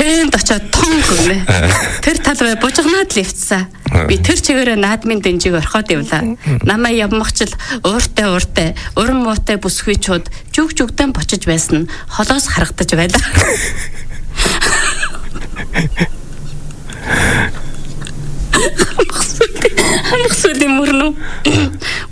тэнд очиод тон гэнэ. Тэр талбай бужигнаад лифтсаа. Би тэр чигээрээ наадмын дэнжиг орхоод явлаа. Намаа явмагчл ууртай уран муутай бүсгүйчүүд жүгдэн бочиж байсан нь холоос харагдаж байлаа. Хамгсүд мөрнө.